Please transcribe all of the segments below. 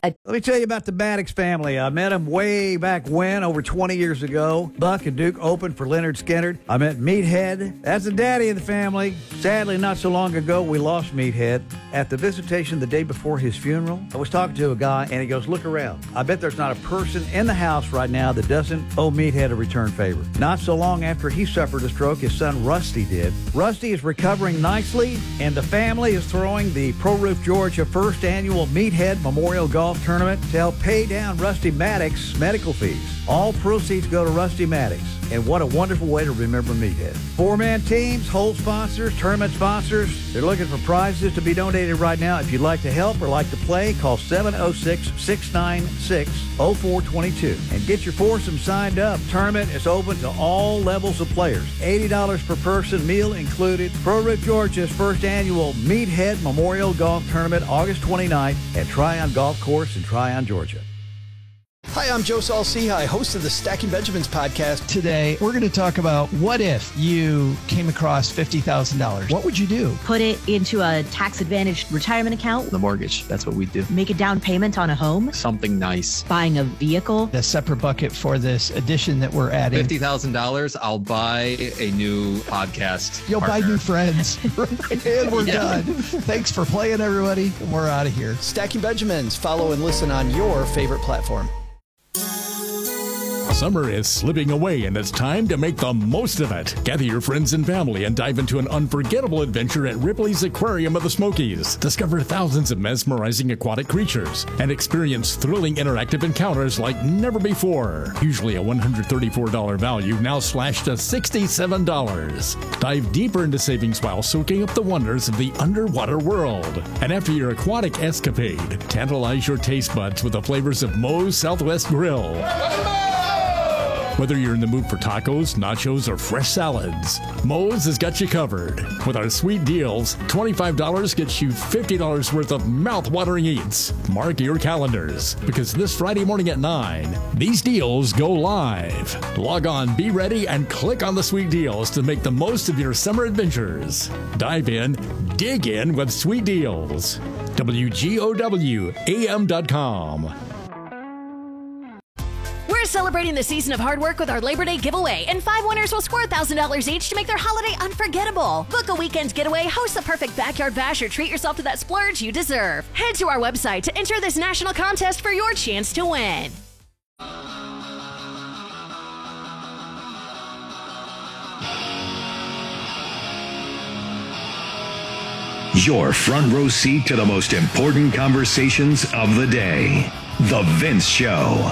Let me tell you about the Maddox family. I met them way back when, over 20 years ago. Buck and Duke opened for Leonard Skinner. I met Meathead. That's the daddy of the family. Sadly, not so long ago, we lost Meathead. At the visitation the day before his funeral, I was talking to a guy, and he goes, look around. I bet there's not a person in the house right now that doesn't owe Meathead a return favor. Not so long after he suffered a stroke, his son Rusty did. Rusty is recovering nicely, and the family is throwing the Pro Roof Georgia first annual Meathead Memorial Golf Tournament to help pay down Rusty Maddox's medical fees. All proceeds go to Rusty Maddox, and what a wonderful way to remember Meathead. Four-man teams, hole sponsors, tournament sponsors, they're looking for prizes to be donated right now. If you'd like to help or like to play, call 706-696-0422 and get your foursome signed up. Tournament is open to all levels of players. $80 per person, meal included. Pro Roof Georgia's first annual Meathead Memorial Golf Tournament, August 29th at Tryon Golf Course in Tryon, Georgia. Hi, I'm Joe Saul-Sehy, host of the Stacking Benjamins podcast. Today, we're going to talk about what if you came across $50,000? What would you do? Put it into a tax-advantaged retirement account. The mortgage, that's what we do. Make a down payment on a home. Something nice. Buying a vehicle. A separate bucket for this addition that we're adding. $50,000, I'll buy a new podcast. You'll partner. buy new friends. And we're done. Thanks for playing, everybody. And we're out of here. Stacking Benjamins. Follow and listen on your favorite platform. Summer is slipping away, and it's time to make the most of it. Gather your friends and family and dive into an unforgettable adventure at Ripley's Aquarium of the Smokies. Discover thousands of mesmerizing aquatic creatures and experience thrilling interactive encounters like never before. Usually a $134 value, now slashed to $67. Dive deeper into savings while soaking up the wonders of the underwater world. And after your aquatic escapade, tantalize your taste buds with the flavors of Moe's Southwest Grill. Whether you're in the mood for tacos, nachos, or fresh salads, Moe's has got you covered. With our sweet deals, $25 gets you $50 worth of mouth-watering eats. Mark your calendars, because this Friday morning at 9, these deals go live. Log on, be ready, and click on the sweet deals to make the most of your summer adventures. Dive in, dig in with sweet deals. WGOWAM.com. We're celebrating the season of hard work with our Labor Day giveaway, and 5 winners will score $1,000 each to make their holiday unforgettable. Book a weekend getaway, host the perfect backyard bash, or treat yourself to that splurge you deserve. Head to our website to enter this national contest for your chance to win. Your front row seat to the most important conversations of the day. The Vince Show.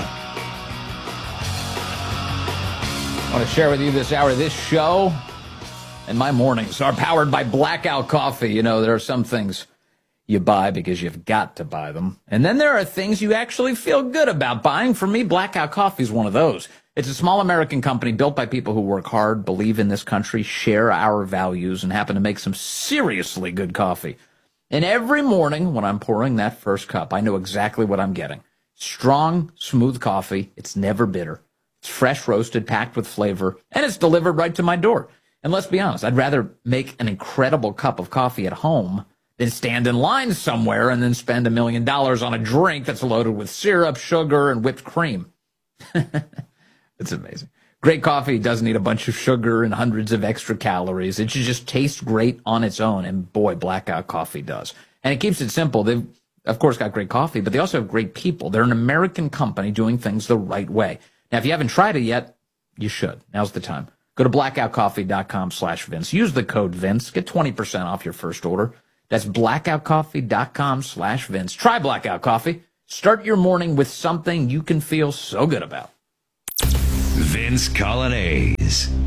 I want to share with you this hour. This show and my mornings are powered by Blackout Coffee. You know, there are some things you buy because you've got to buy them. And then there are things you actually feel good about buying. For me, Blackout Coffee is one of those. It's a small American company built by people who work hard, believe in this country, share our values, and happen to make some seriously good coffee. And every morning when I'm pouring that first cup, I know exactly what I'm getting. Strong, smooth coffee. It's never bitter. It's fresh roasted, packed with flavor, and it's delivered right to my door. And let's be honest, I'd rather make an incredible cup of coffee at home than stand in line somewhere and then spend $1 million on a drink that's loaded with syrup, sugar, and whipped cream. It's amazing. Great coffee doesn't need a bunch of sugar and hundreds of extra calories. It should just taste great on its own, and boy, Blackout Coffee does. And it keeps it simple. They've, of course, got great coffee, but they also have great people. They're an American company doing things the right way. Now, if you haven't tried it yet, you should. Now's the time. Go to blackoutcoffee.com/Vince. Use the code Vince. Get 20% off your first order. That's blackoutcoffee.com/Vince. Try Blackout Coffee. Start your morning with something you can feel so good about. Vince Coglianese.